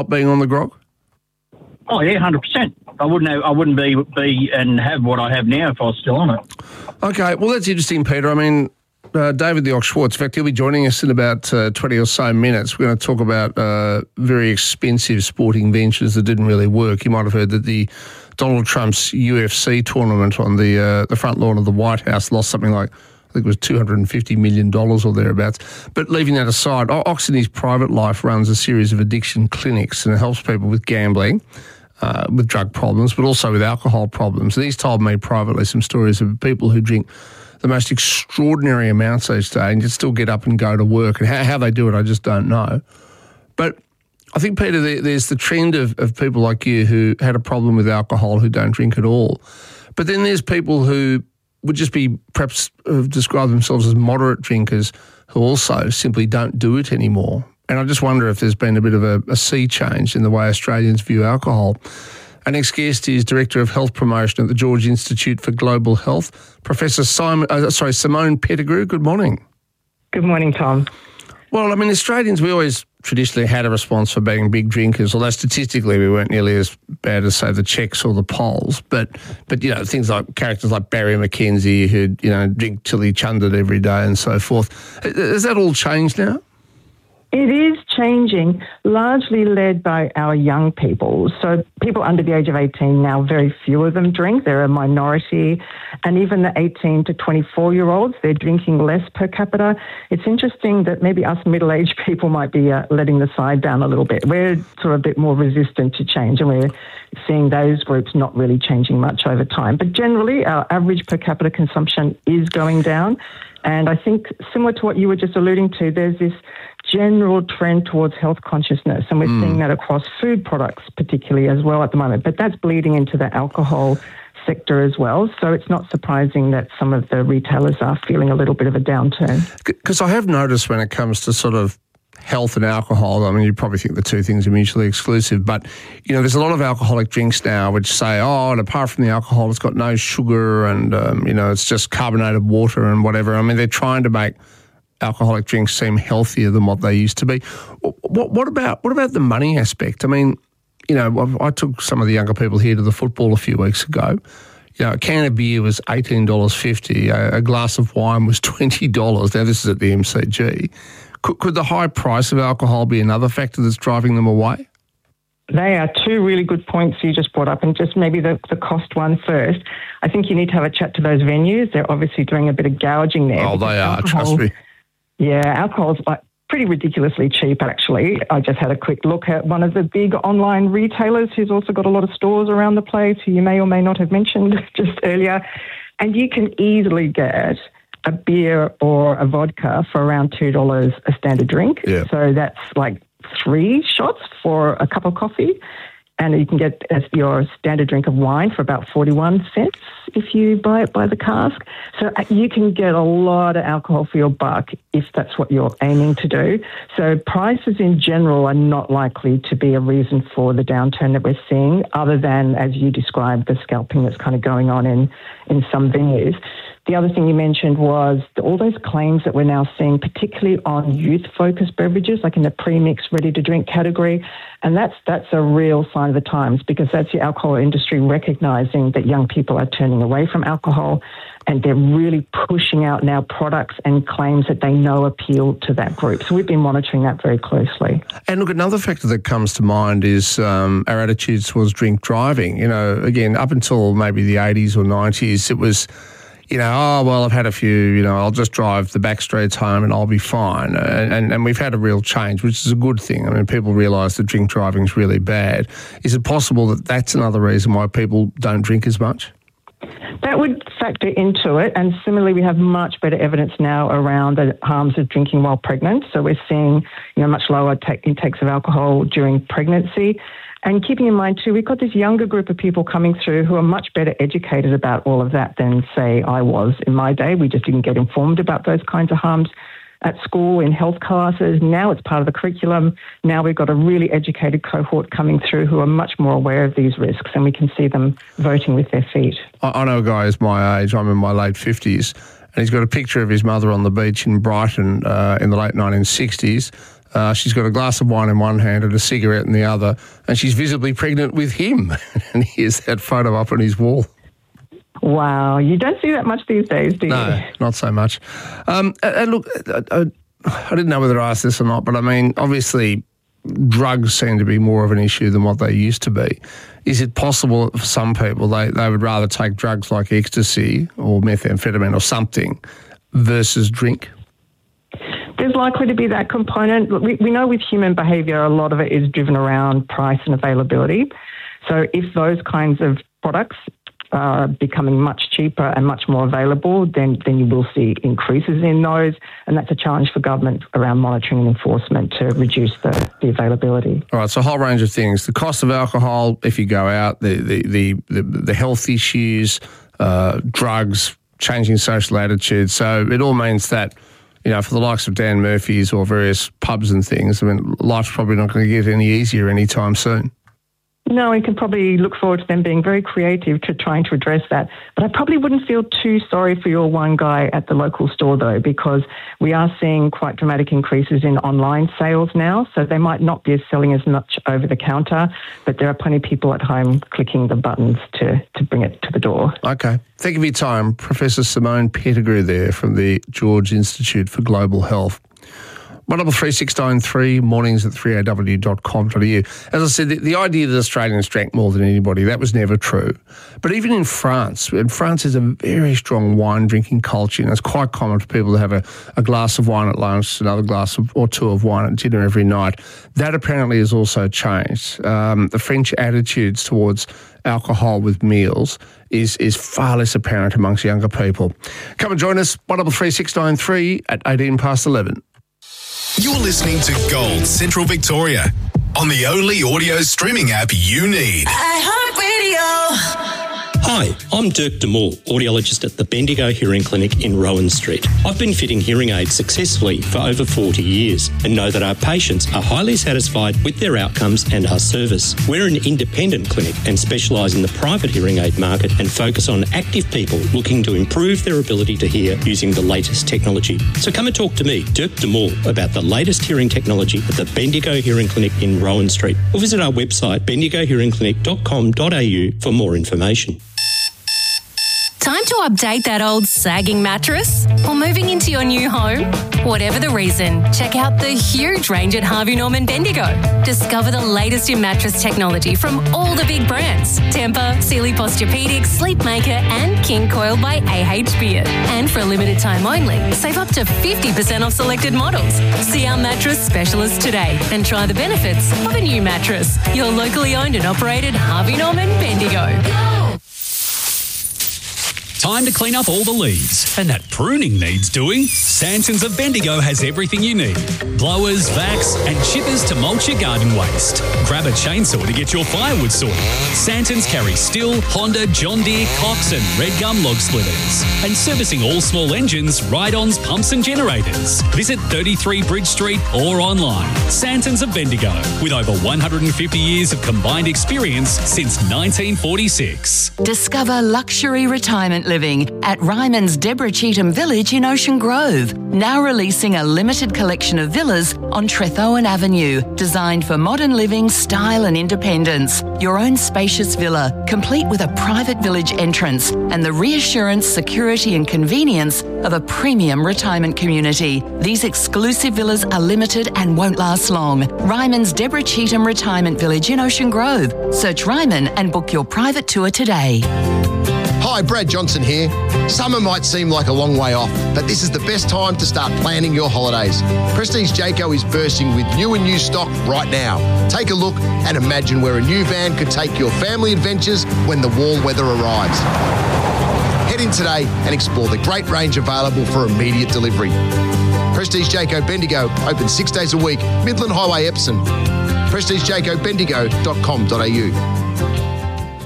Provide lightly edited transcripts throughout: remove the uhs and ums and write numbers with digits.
being on the grog? Oh yeah, 100%. I wouldn't be and have what I have now if I was still on it. Okay, well that's interesting, Peter. I mean, David the Ox Schwartz, in fact, he'll be joining us in about 20 or so minutes. We're going to talk about very expensive sporting ventures that didn't really work. You might have heard that the Donald Trump's UFC tournament on the front lawn of the White House lost something like, I think it was $250 million or thereabouts. But leaving that aside, Ox in his private life runs a series of addiction clinics and helps people with gambling, with drug problems, but also with alcohol problems. And he's told me privately some stories of people who drink the most extraordinary amounts each day and yet still get up and go to work. And how they do it, I just don't know. But I think, Peter, there's the trend of people like you who had a problem with alcohol who don't drink at all. But then there's people who would just be perhaps describe themselves as moderate drinkers who also simply don't do it anymore. And I just wonder if there's been a bit of a sea change in the way Australians view alcohol. Our next guest is Director of Health Promotion at the George Institute for Global Health, Professor Simone Pettigrew. Good morning. Good morning, Tom. Well, I mean, Australians, we always traditionally had a response for being big drinkers, although statistically we weren't nearly as bad as, say, the Czechs or the Poles. But you know, things like characters like Barry McKenzie who, you know, drink till he chundered every day and so forth. Has that all changed now? It is changing, largely led by our young people. So people under the age of 18 now, very few of them drink. They're a minority. And even the 18 to 24-year-olds, they're drinking less per capita. It's interesting that maybe us middle-aged people might be letting the side down a little bit. We're sort of a bit more resistant to change, and we're seeing those groups not really changing much over time. But generally, our average per capita consumption is going down. And I think similar to what you were just alluding to, there's this general trend towards health consciousness, and we're seeing that across food products particularly as well at the moment. But that's bleeding into the alcohol sector as well. So it's not surprising that some of the retailers are feeling a little bit of a downturn. Because I have noticed when it comes to sort of health and alcohol, I mean, you probably think the two things are mutually exclusive, but, you know, there's a lot of alcoholic drinks now which say, oh, and apart from the alcohol, it's got no sugar and, you know, it's just carbonated water and whatever. I mean, they're trying to make alcoholic drinks seem healthier than what they used to be. What about the money aspect? I mean, you know, I took some of the younger people here to the football a few weeks ago. You know, a can of beer was $18.50. A glass of wine was $20. Now, this is at the MCG. Could the high price of alcohol be another factor that's driving them away? They are two really good points you just brought up, and just maybe the cost one first. I think you need to have a chat to those venues. They're obviously doing a bit of gouging there. Oh, they are, trust me. Yeah, alcohol's like pretty ridiculously cheap, actually. I just had a quick look at one of the big online retailers who's also got a lot of stores around the place, who you may or may not have mentioned just earlier, and you can easily get a beer or a vodka for around $2 a standard drink. Yeah. So that's like 3 shots for a cup of coffee. And you can get your standard drink of wine for about 41 cents if you buy it by the cask. So you can get a lot of alcohol for your buck if that's what you're aiming to do. So prices in general are not likely to be a reason for the downturn that we're seeing, other than, as you described, the scalping that's kind of going on in some venues. The other thing you mentioned was all those claims that we're now seeing, particularly on youth-focused beverages, like in the pre-mix, ready-to-drink category. And that's a real sign of the times, because that's the alcohol industry recognising that young people are turning away from alcohol, and they're really pushing out now products and claims that they know appeal to that group. So we've been monitoring that very closely. And look, another factor that comes to mind is our attitudes towards drink driving. You know, again, up until maybe the 80s or 90s, it was, you know, oh, well, I've had a few, you know, I'll just drive the back streets home and I'll be fine. And we've had a real change, which is a good thing. I mean, people realise that drink driving is really bad. Is it possible that that's another reason why people don't drink as much? That would factor into it. And similarly, we have much better evidence now around the harms of drinking while pregnant. So we're seeing, you know, much lower intakes of alcohol during pregnancy. And keeping in mind, too, we've got this younger group of people coming through who are much better educated about all of that than, say, I was in my day. We just didn't get informed about those kinds of harms at school, in health classes. Now it's part of the curriculum. Now we've got a really educated cohort coming through who are much more aware of these risks, and we can see them voting with their feet. I know a guy who's my age. I'm in my late 50s, and he's got a picture of his mother on the beach in Brighton in the late 1960s. She's got a glass of wine in one hand and a cigarette in the other, and she's visibly pregnant with him. And here's that photo up on his wall. Wow, you don't see that much these days, do you? No, not so much. And look, I didn't know whether I asked this or not, but I mean, obviously, drugs seem to be more of an issue than what they used to be. Is it possible that for some people they would rather take drugs like ecstasy or methamphetamine or something versus drink? There's likely to be that component. We know with human behaviour, a lot of it is driven around price and availability. So if those kinds of products are becoming much cheaper and much more available, then you will see increases in those. And that's a challenge for government around monitoring and enforcement to reduce the availability. All right, so a whole range of things. The cost of alcohol, if you go out, the health issues, drugs, changing social attitudes. So it all means that, for the likes of Dan Murphy's or various pubs and things, I mean, life's probably not going to get any easier anytime soon. No, we can probably look forward to them being very creative to trying to address that. But I probably wouldn't feel too sorry for your one guy at the local store, though, because we are seeing quite dramatic increases in online sales now. So they might not be selling as much over the counter, but there are plenty of people at home clicking the buttons to bring it to the door. Okay. Thank you for your time. Professor Simone Pettigrew there from the George Institute for Global Health. 133693, mornings at 3aw.com.au. As I said, the idea that Australians drank more than anybody, that was never true. But even in France, and France is a very strong wine drinking culture, and it's quite common for people to have a glass of wine at lunch, another glass or two of wine at dinner every night. That apparently has also changed. The French attitudes towards alcohol with meals is far less apparent amongst younger people. Come and join us, 133693 at 18 past 11. You're listening to Gold Central Victoria on the only audio streaming app you need. iHeartRadio. Hi, I'm Dirk de Moore, audiologist at the Bendigo Hearing Clinic in Rowan Street. I've been fitting hearing aids successfully for over 40 years and know that our patients are highly satisfied with their outcomes and our service. We're an independent clinic and specialise in the private hearing aid market and focus on active people looking to improve their ability to hear using the latest technology. So come and talk to me, Dirk de Moore, about the latest hearing technology at the Bendigo Hearing Clinic in Rowan Street, or visit our website bendigohearingclinic.com.au for more information. Time to update that old sagging mattress? Or moving into your new home? Whatever the reason, check out the huge range at Harvey Norman Bendigo. Discover the latest in mattress technology from all the big brands: Tempur, Sealy Posturepedic, Sleepmaker and King Coil by AH Beard. And for a limited time only, save up to 50% off selected models. See our mattress specialist today and try the benefits of a new mattress. Your locally owned and operated Harvey Norman Bendigo. Time to clean up all the leaves. And that pruning needs doing. Santons of Bendigo has everything you need. Blowers, vacs and chippers to mulch your garden waste. Grab a chainsaw to get your firewood sorted. Santons carry Stihl, Honda, John Deere, Cox and Red Gum log splitters. And servicing all small engines, ride-ons, pumps and generators. Visit 33 Bridge Street or online. Santons of Bendigo, with over 150 years of combined experience since 1946. Discover luxury retirement living at Ryman's Deborah Cheetham Village in Ocean Grove. Now releasing a limited collection of villas on Trethowan Avenue, designed for modern living, style and independence. Your own spacious villa, complete with a private village entrance and the reassurance, security and convenience of a premium retirement community. These exclusive villas are limited and won't last long. Ryman's Deborah Cheetham Retirement Village in Ocean Grove. Search Ryman and book your private tour today. Hi, Brad Johnson here. Summer might seem like a long way off, but this is the best time to start planning your holidays. Prestige Jayco is bursting with new and used stock right now. Take a look and imagine where a new van could take your family adventures when the warm weather arrives. Head in today and explore the great range available for immediate delivery. Prestige Jayco Bendigo, open 6 days a week, Midland Highway, Epsom. PrestigeJaycoBendigo.com.au.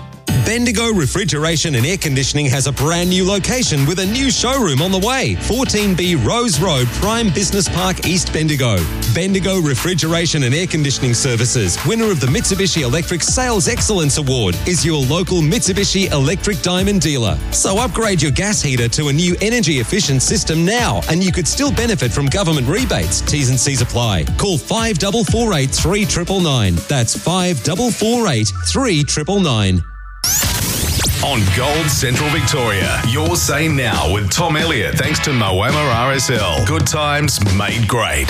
Bendigo Refrigeration and Air Conditioning has a brand new location with a new showroom on the way. 14B Rose Road, Prime Business Park, East Bendigo. Bendigo Refrigeration and Air Conditioning Services, winner of the Mitsubishi Electric Sales Excellence Award, is your local Mitsubishi Electric Diamond dealer. So upgrade your gas heater to a new energy efficient system now, and you could still benefit from government rebates. T's and C's apply. Call 5448 3999. That's 5448 3999. On Gold Central Victoria, your say now with Tom Elliott, thanks to Moama RSL. Good times made great.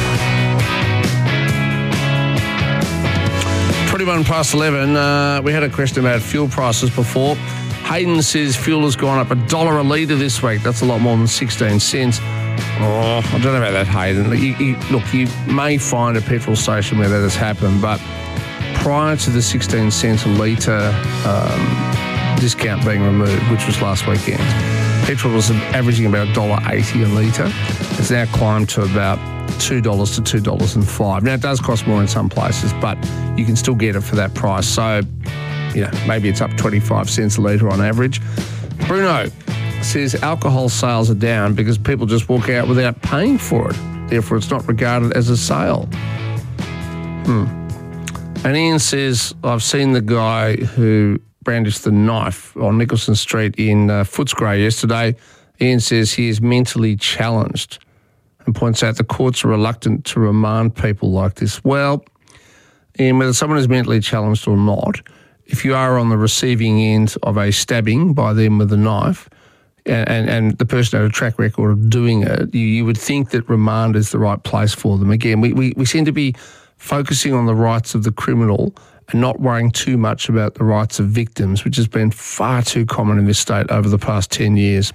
21 past 11. We had a question about fuel prices before. Hayden says fuel has gone up $1 a litre this week. That's a lot more than 16 cents. Oh, I don't know about that, Hayden. Look, you may find a petrol station where that has happened, but prior to the 16 cents a litre discount being removed, which was last weekend, petrol was averaging about $1.80 a litre. It's now climbed to about $2 to $2.05. Now, it does cost more in some places, but you can still get it for that price. So, maybe it's up 25 cents a litre on average. Bruno says alcohol sales are down because people just walk out without paying for it. Therefore, it's not regarded as a sale. And Ian says, I've seen the guy who brandished the knife on Nicholson Street in Footscray yesterday. Ian says he is mentally challenged and points out the courts are reluctant to remand people like this. Well, Ian, whether someone is mentally challenged or not, if you are on the receiving end of a stabbing by them with a knife and the person had a track record of doing it, you would think that remand is the right place for them. Again, we seem to be focusing on the rights of the criminal and not worrying too much about the rights of victims, which has been far too common in this state over the past 10 years.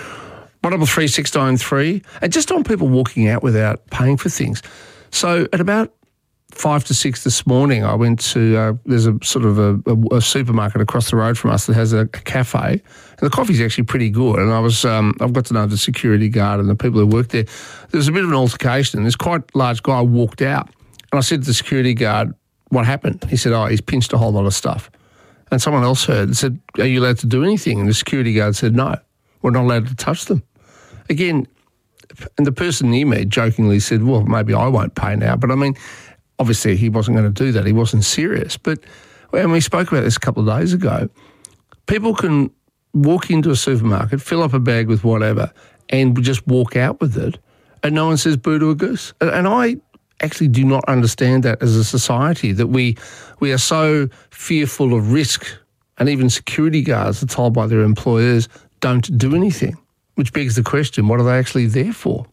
133693, and just on people walking out without paying for things. So at about 5 to 6 this morning, I went to, there's a sort of a supermarket across the road from us that has a cafe, and the coffee's actually pretty good. And I've got to know the security guard and the people who work there. There was a bit of an altercation. This quite large guy walked out, and I said to the security guard, what happened? He said, he's pinched a whole lot of stuff. And someone else heard and said, are you allowed to do anything? And the security guard said, no, we're not allowed to touch them. Again, and the person near me jokingly said, well, maybe I won't pay now. But I mean, obviously he wasn't going to do that. He wasn't serious. But when we spoke about this a couple of days ago, people can walk into a supermarket, fill up a bag with whatever, and just walk out with it, and no one says boo to a goose. And I actually do not understand that as a society, that we are so fearful of risk, and even security guards are told by their employers don't do anything, which begs the question, what are they actually there for?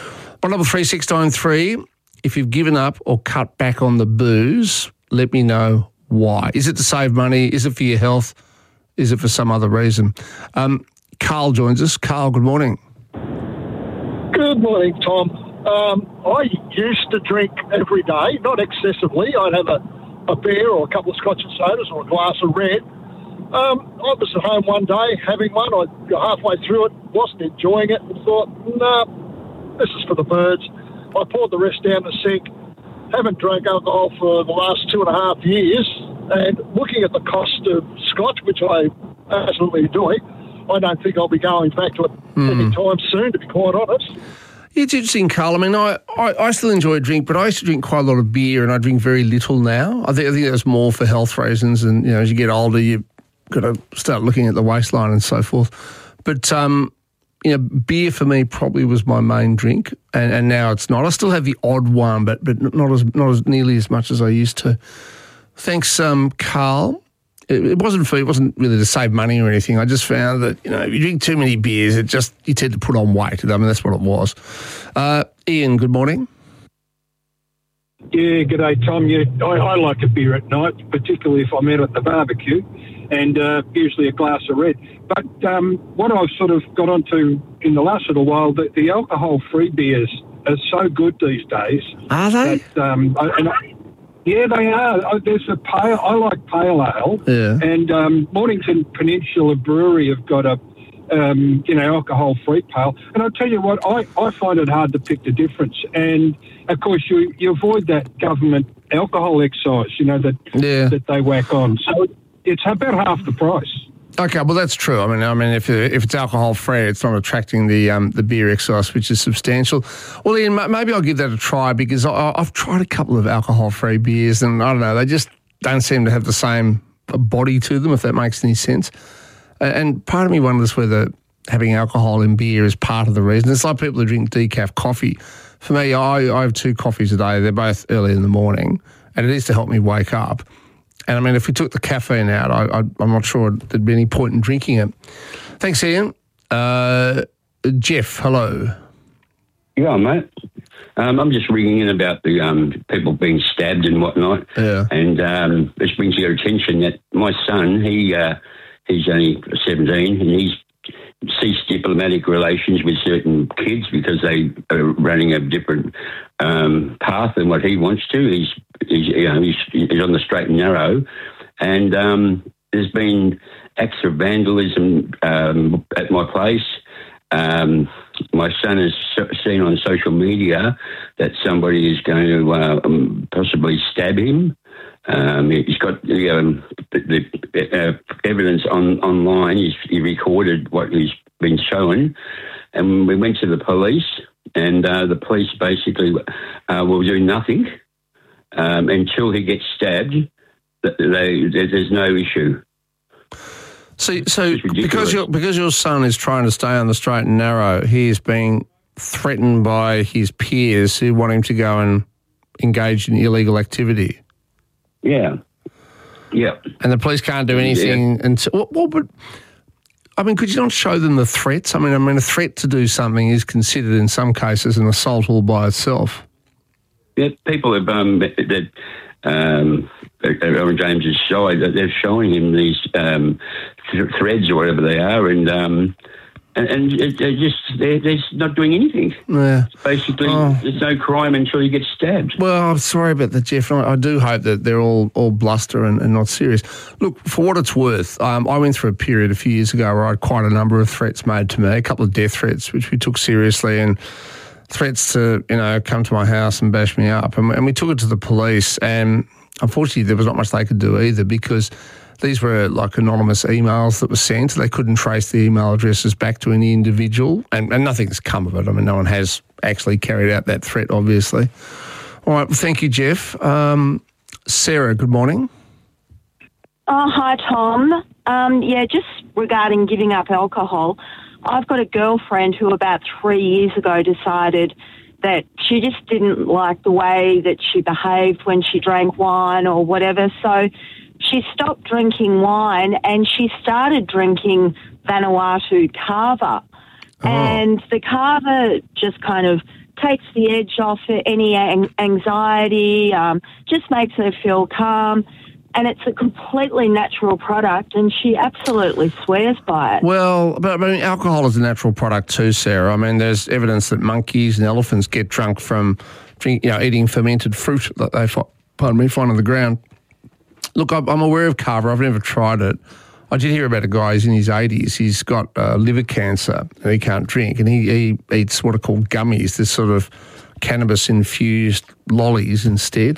133693, if you've given up or cut back on the booze, let me know why. Is it to save money? Is it for your health? Is it for some other reason? Carl joins us. Carl, good morning. Good morning, Tom. I used to drink every day, not excessively. I'd have a beer or a couple of scotch and sodas or a glass of red. I was at home one day having one. I got halfway through it, wasn't enjoying it, and thought, nah, this is for the birds. I poured the rest down the sink. Haven't drank alcohol for the last 2.5 years. And looking at the cost of scotch, which I absolutely enjoy, I don't think I'll be going back to it any time soon, to be quite honest. It's interesting, Carl. I mean, I still enjoy a drink, but I used to drink quite a lot of beer, and I drink very little now. I think that's more for health reasons, and as you get older, you've got to start looking at the waistline and so forth. But beer for me probably was my main drink, and now it's not. I still have the odd one, but not as nearly as much as I used to. Thanks, Carl. It wasn't really to save money or anything. I just found that, if you drink too many beers, you tend to put on weight. I mean, that's what it was. Ian, good morning. Yeah, g'day, Tom. Yeah, I like a beer at night, particularly if I'm out at the barbecue, and usually a glass of red. But what I've sort of got onto in the last little while, the alcohol-free beers are so good these days. Are they? Yeah, they are. There's a pale. I like pale ale. Yeah. And Mornington Peninsula Brewery have got a, alcohol-free pale. And I'll tell you what, I find it hard to pick the difference. And of course, you avoid that government alcohol excise, that they whack on. So it's about half the price. Okay, well that's true. I mean, if it's alcohol free, it's not attracting the beer excise, which is substantial. Well, Ian, maybe I'll give that a try because I've tried a couple of alcohol free beers, and I don't know, they just don't seem to have the same body to them, if that makes any sense. And part of me wonders whether having alcohol in beer is part of the reason. It's like people who drink decaf coffee. For me, I have 2 coffees a day. They're both early in the morning, and it is to help me wake up. And I mean, if we took the caffeine out, I'm not sure there'd be any point in drinking it. Thanks, Ian. Jeff, hello. Yeah, mate. I'm just ringing in about the people being stabbed and whatnot. Yeah. And this brings to your attention that my son, he's only 17, and he's ceased diplomatic relations with certain kids because they are running a different path than what he wants to. He's on the straight and narrow, and there's been acts of vandalism at my place. My son has seen on social media that somebody is going to possibly stab him. He's got the evidence online. He recorded what he's been shown, and we went to the police, and the police basically will do nothing until he gets stabbed. There's no issue. So because your son is trying to stay on the straight and narrow, he is being threatened by his peers who want him to go and engage in illegal activity. Yeah. And the police can't do anything until. But I mean, could you not show them the threats? I mean, a threat to do something is considered in some cases an assault all by itself. Yeah, people have Owen James's side, they're showing him these threads or whatever they are, and they're not doing anything. Yeah. Basically, there's no crime until you get stabbed. Well, I'm sorry about that, Jeff. I do hope that they're all bluster and not serious. Look, for what it's worth, I went through a period a few years ago where I had quite a number of threats made to me, a couple of death threats, which we took seriously, and threats to, come to my house and bash me up. And we took it to the police, and unfortunately there was not much they could do either because these were like anonymous emails that were sent. They couldn't trace the email addresses back to any individual, and nothing's come of it. I mean, no one has actually carried out that threat, obviously. All right, well, thank you, Jeff. Sarah, good morning. Oh, hi, Tom. Just regarding giving up alcohol, I've got a girlfriend who about 3 years ago decided that she just didn't like the way that she behaved when she drank wine or whatever. So she stopped drinking wine and she started drinking Vanuatu Kava. Oh. And the Kava just kind of takes the edge off any anxiety, just makes her feel calm. And it's a completely natural product, and she absolutely swears by it. Well, but I mean, alcohol is a natural product too, Sarah. I mean, there's evidence that monkeys and elephants get drunk from eating fermented fruit that they find on the ground. Look, I'm aware of Kava. I've never tried it. I did hear about a guy who's in his 80s. He's got liver cancer and he can't drink, and he eats what are called gummies, this sort of cannabis-infused lollies instead.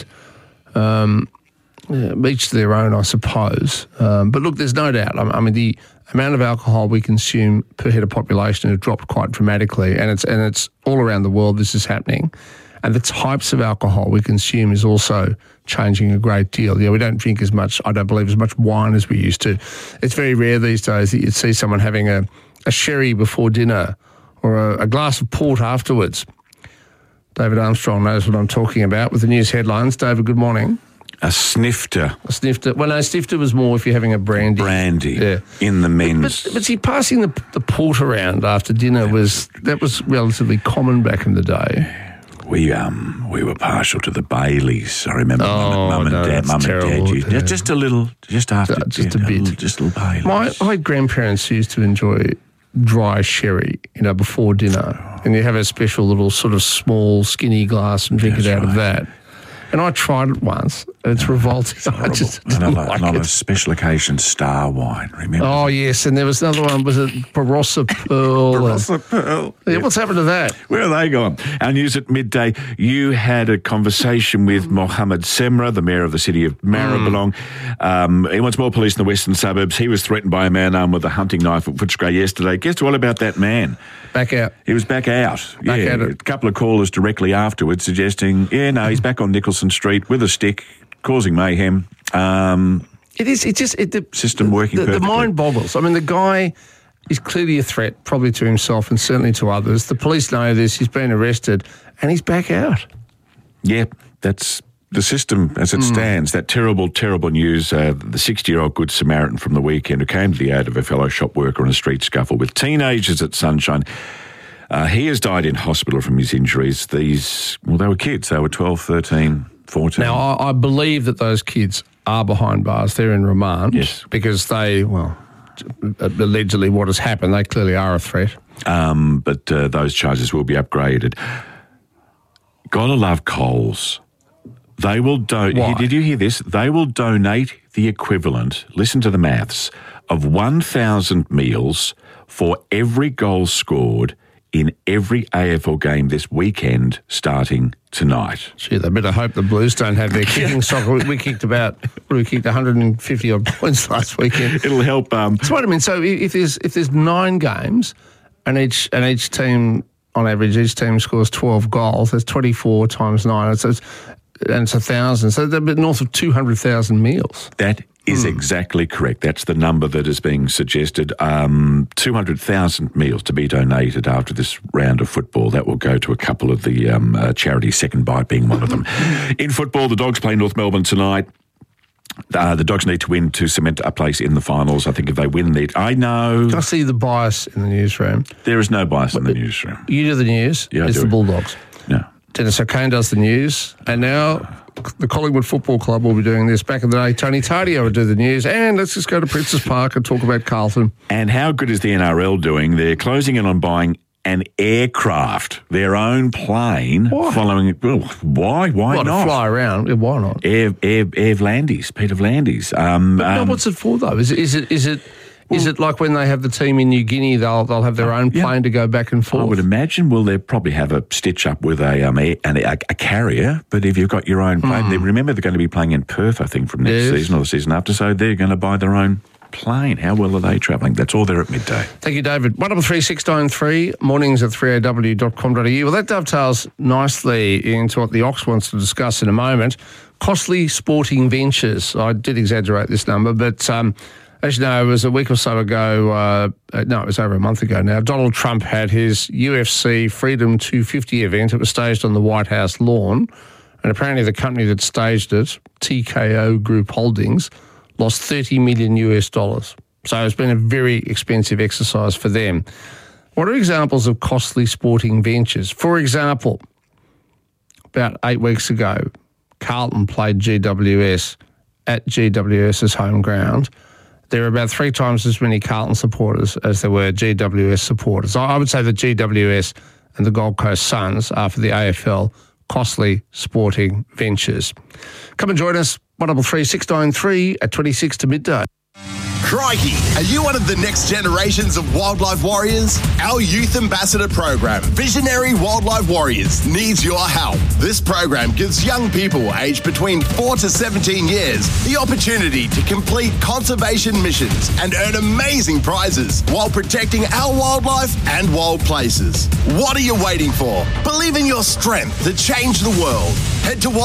Each to their own, I suppose. But look, there's no doubt. I mean, the amount of alcohol we consume per head of population has dropped quite dramatically, and it's all around the world this is happening. And the types of alcohol we consume is also changing a great deal. We don't drink as much, I don't believe, as much wine as we used to. It's very rare these days that you'd see someone having a sherry before dinner or a glass of port afterwards. David Armstrong knows what I'm talking about with the news headlines. David, good morning. A snifter. Well, no, snifter was more if you're having a brandy. Yeah. In the men's. But see, passing the port around after dinner was relatively common back in the day. We were partial to the Baileys. I remember mum and dad just a little, just after, just a bit, just a little Baileys. My grandparents used to enjoy dry sherry, before dinner, and you have a special little sort of small, skinny glass and drink it out of that. And I tried it once, It's revolting. I just didn't like not it. a special occasion star wine, remember? Oh, yes, and there was another one. Was it Barossa Pearl? Barossa Pearl. Yeah, what's happened to that? Where are they gone? Our news at midday. You had a conversation with Mohammed Semra, the mayor of the city of Maribyrnong. He wants more police in the western suburbs. He was threatened by a man armed with a hunting knife at Footscray yesterday. Guess what about that man? Back out. He was back out. Back at it. A couple of callers directly afterwards suggesting, he's back on Nicholson Street with a stick, causing mayhem. It is. The system working perfectly. The mind boggles. I mean, the guy is clearly a threat, probably to himself and certainly to others. The police know this. He's been arrested and he's back out. Yeah, that's the system as it stands. That terrible, terrible news. The 60-year-old Good Samaritan from the weekend who came to the aid of a fellow shop worker in a street scuffle with teenagers at Sunshine. He has died in hospital from his injuries. They were kids. They were 12, 13, 14. Now, I believe that those kids are behind bars. They're in remand. Yes. Because allegedly what has happened, they clearly are a threat. But those charges will be upgraded. Gotta love Coles. They will donate. Did you hear this? They will donate the equivalent, listen to the maths, of 1,000 meals for every goal scored in every AFL game this weekend starting tonight. Gee, they better hope the Blues don't have their kicking soccer. We kicked 150 odd points last weekend. It'll help. That's what I mean. So if there's 9 games and each team, on average, each team scores 12 goals, that's 24 times 9. It's 1,000. So they're north of 200,000 meals. That is exactly correct. That's the number that is being suggested. 200,000 meals to be donated after this round of football. That will go to a couple of the charities, Second Bite being one of them. In football, the Dogs play North Melbourne tonight. The Dogs need to win to cement a place in the finals. I think if they win, I know. Can I see the bias in the newsroom? There is no bias in the newsroom. You do the news. Yeah, it's the Bulldogs. No. Dennis O'Kane does the news, and now the Collingwood Football Club will be doing this. Back in the day, Tony Tardio would do the news, and let's just go to Princes Park and talk about Carlton. And how good is the NRL doing? They're closing in on buying an aircraft, their own plane. Why? Following it. Well, why? Why not? To fly around. Yeah, why not? Air Vlandis, Peter Vlandis. What's it for though? Is it like when they have the team in New Guinea? They'll have their own plane to go back and forth. I would imagine. Well, they'll probably have a stitch up with a carrier. But if you've got your own plane, remember they're going to be playing in Perth, I think, from next season or the season after. So they're going to buy their own plane. How well are they travelling? That's all there at midday. Thank you, David. 133693, mornings at 3aw.com.au. Well, that dovetails nicely into what the Ox wants to discuss in a moment. Costly sporting ventures. I did exaggerate this number, but as you know, it was a week or so ago, it was over a month ago now, Donald Trump had his UFC Freedom 250 event. It was staged on the White House lawn, and apparently the company that staged it, TKO Group Holdings, lost $30 million. So it's been a very expensive exercise for them. What are examples of costly sporting ventures? For example, about 8 weeks ago, Carlton played GWS at GWS's home ground. There were about 3 times as many Carlton supporters as there were GWS supporters. I would say that GWS and the Gold Coast Suns are, for the AFL, costly sporting ventures. Come and join us, 133693 at 26 to midday. Crikey, are you one of the next generations of wildlife warriors? Our Youth Ambassador program, Visionary Wildlife Warriors, needs your help. This program gives young people aged between 4 to 17 years the opportunity to complete conservation missions and earn amazing prizes while protecting our wildlife and wild places. What are you waiting for? Believe in your strength to change the world. Head to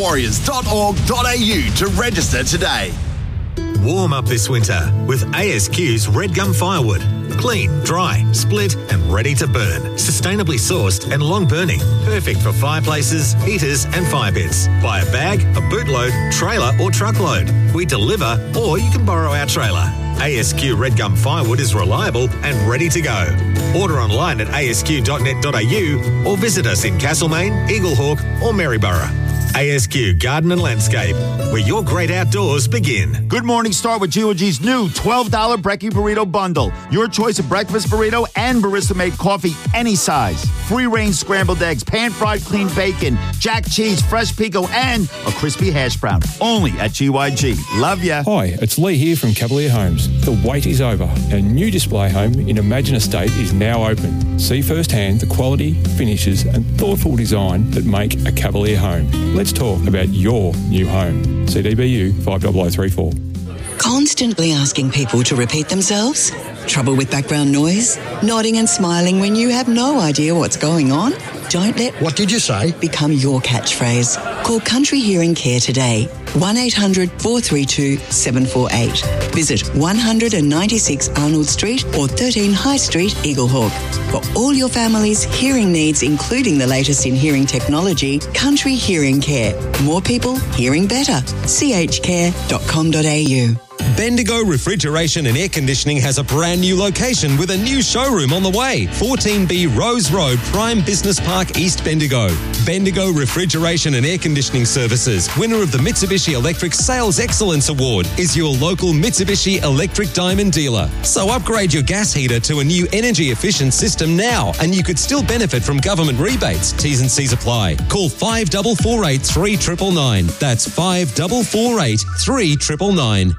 wildlifewarriors.org.au to register today. Warm up this winter with ASQ's Red Gum Firewood. Clean, dry, split and ready to burn. Sustainably sourced and long burning. Perfect for fireplaces, heaters and fire pits. Buy a bag, a bootload, trailer or truckload. We deliver or you can borrow our trailer. ASQ Red Gum Firewood is reliable and ready to go. Order online at asq.net.au or visit us in Castlemaine, Eaglehawk or Maryborough. ASQ Garden and Landscape, where your great outdoors begin. Good morning. Start with GOG's new $12 Brekkie Burrito Bundle. Your choice of breakfast burrito and barista-made coffee, any size. Free-range scrambled eggs, pan-fried clean bacon, jack cheese, fresh pico, and a crispy hash brown. Only at GYG. Love ya. Hi, it's Lee here from Cavalier Homes. The wait is over. Our new display home in Imagine Estate is now open. See firsthand the quality, finishes and thoughtful design that make a Cavalier home. Let's talk about your new home. CDBU 50034. Constantly asking people to repeat themselves? Trouble with background noise? Nodding and smiling when you have no idea what's going on? Don't let "What did you say?" become your catchphrase. Call Country Hearing Care today. 1-800-432-748. Visit 196 Arnold Street or 13 High Street, Eaglehawk. For all your family's hearing needs, including the latest in hearing technology, Country Hearing Care. More people hearing better. chcare.com.au. Bendigo Refrigeration and Air Conditioning has a brand new location with a new showroom on the way. 14B Rose Road, Prime Business Park, East Bendigo. Bendigo Refrigeration and Air Conditioning Services, winner of the Mitsubishi Electric Sales Excellence Award, is your local Mitsubishi Electric Diamond dealer. So upgrade your gas heater to a new energy efficient system now, and you could still benefit from government rebates. T's and C's apply. Call 5448 3999. That's 5448 3999.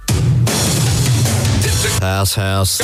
House, house,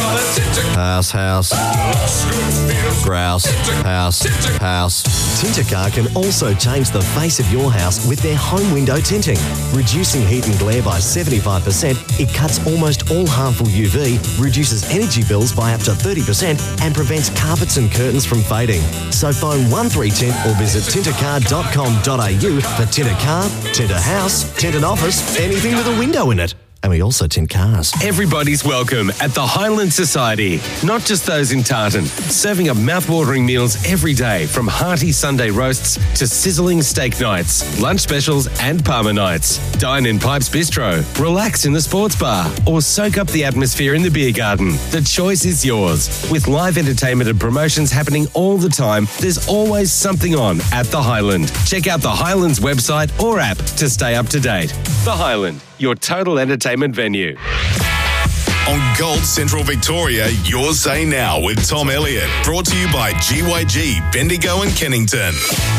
grouse, house. Tintercar can also change the face of your house with their home window tinting. Reducing heat and glare by 75%, it cuts almost all harmful UV, reduces energy bills by up to 30% and prevents carpets and curtains from fading. So phone 13Tint or visit tintercar.com.au for Tinter Car, Tinter House, Tinted Office, anything with a window in it. And we also tint cars. Everybody's welcome at the Highland Society. Not just those in Tartan. Serving up mouth-watering meals every day, from hearty Sunday roasts to sizzling steak nights, lunch specials and Parma nights. Dine in Pipes Bistro, relax in the sports bar, or soak up the atmosphere in the beer garden. The choice is yours. With live entertainment and promotions happening all the time, there's always something on at the Highland. Check out the Highland's website or app to stay up to date. The Highland, your total entertainment venue. On Gold Central Victoria, Your Say Now with Tom Elliott. Brought to you by GYG, Bendigo and Kennington.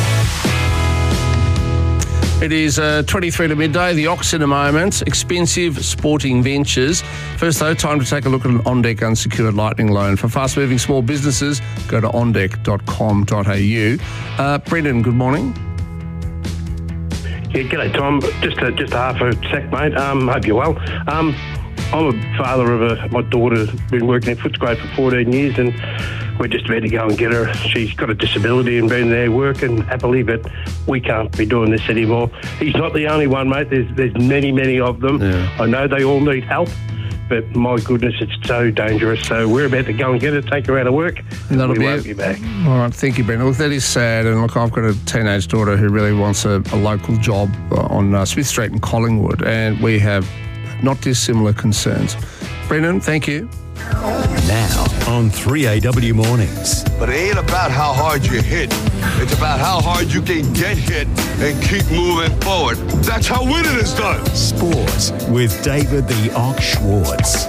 It is 23 to midday, the Ox in a moment, expensive sporting ventures. First though, time to take a look at an OnDeck unsecured lightning loan. For fast-moving small businesses, go to ondeck.com.au. Brendan, good morning. Yeah, g'day Tom. Just a half a sec, mate. Hope you're well. I'm a father of my daughter's been working at Footscray for 14 years, and we're just about to go and get her. She's got a disability and been there working happily, but we can't be doing this anymore. He's not the only one, mate. There's many of them. Yeah. I know they all need help, but my goodness, it's so dangerous. So we're about to go and get her, take her out of work. That'll we won't be back. All right, thank you, Brendan. Look, that is sad. And look, I've got a teenage daughter who really wants a local job on Smith Street in Collingwood, and we have not dissimilar concerns. Brendan, thank you. Now on 3AW Mornings. But it ain't about how hard you hit. It's about how hard you can get hit and keep moving forward. That's how winning is done. Sports with David the Ox Schwartz.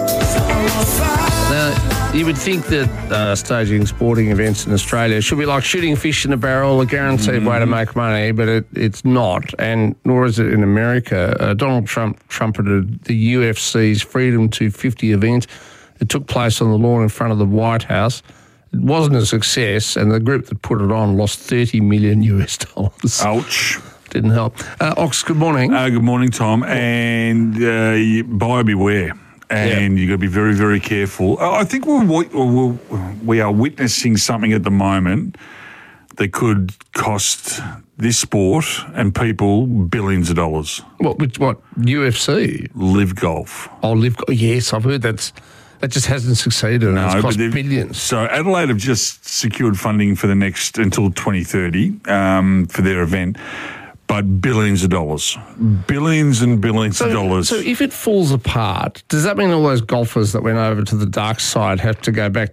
Now, you would think that staging sporting events in Australia should be like shooting fish in a barrel, a guaranteed way to make money, but it's not, and nor is it in America. Donald Trump trumpeted the UFC's Freedom 250 event. It took place on the lawn in front of the White House. It wasn't a success, and the group that put it on lost $30 million. Ouch. Didn't help. Ox, good morning. Good morning, Tom. And buyer beware. And you've got to be very, very careful. I think we are witnessing something at the moment that could cost this sport and people billions of dollars. What UFC? Live Golf. Oh, Live Golf. Yes, I've heard that just hasn't succeeded. No, it's cost billions. So Adelaide have just secured funding for the next until 2030 for their event. But billions of dollars. Billions and billions of dollars. So if it falls apart, does that mean all those golfers that went over to the dark side have to go back to the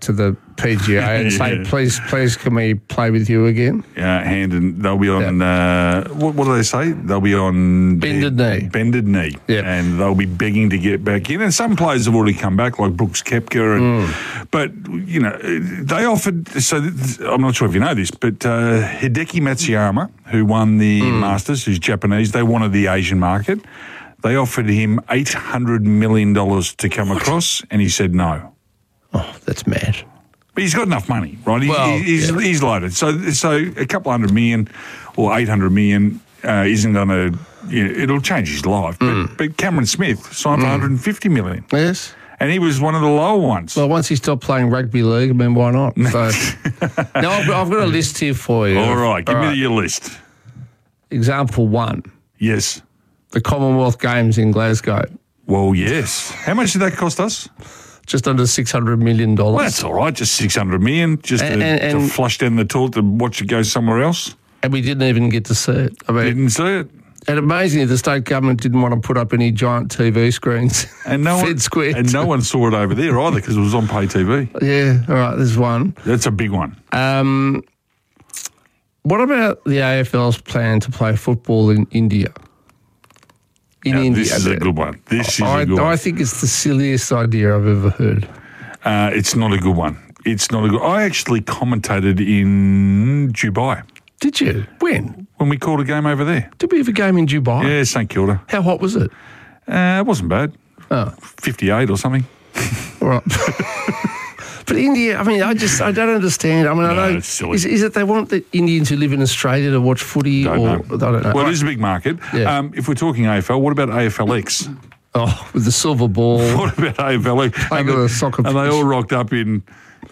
PGA and say, please, can we play with you again? And they'll be on, what do they say? They'll be on... Bended knee. Bended knee. Yeah. And they'll be begging to get back in. And some players have already come back, like Brooks Koepka. But, they offered... So I'm not sure if you know this, but Hideki Matsuyama, who won the Masters, who's Japanese, they wanted the Asian market. They offered him $800 million to come across, and he said no. Oh, that's mad. But he's got enough money, right? He's loaded. So a couple $100 million or $800 million isn't going to, it'll change his life. But Cameron Smith signed for $150 million. Yes. And he was one of the lower ones. Well, once he stopped playing rugby league, I mean, why not? So, now, I've got a list here for you. All right, give me your list. Example 1. Yes. The Commonwealth Games in Glasgow. Well, yes. How much did that cost us? Just under $600 million. Well, that's all right, just $600 million, just to flush down the toilet to watch it go somewhere else. And we didn't even get to see it. Didn't see it. And amazingly, the state government didn't want to put up any giant TV screens. And no one saw it over there either because it was on pay TV. Yeah, all right, there's one. That's a big one. What about the AFL's plan to play football in India? India. This is a good one. I think it's the silliest idea I've ever heard. It's not a good one. I actually commentated in Dubai. Did you? When? When we called a game over there. Did we have a game in Dubai? Yeah, St Kilda. How hot was it? It wasn't bad. 58 or something. All right. But India, I mean, I don't understand. I mean, I know. It's silly. Is it they want the Indians who live in Australia to watch footy? I don't know. Well, it is a big market. Yeah. If we're talking AFL, what about AFLX? Oh, with the silver ball. What about AFLX? And they all rocked up in,